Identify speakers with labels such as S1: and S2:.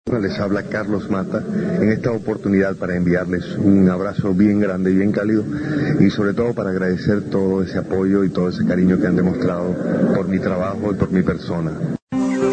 S1: Les habla Carlos Mata en esta oportunidad para enviarles un abrazo bien grande y bien cálido y sobre todo para agradecer todo ese apoyo y todo ese cariño que han demostrado por mi trabajo y por mi persona.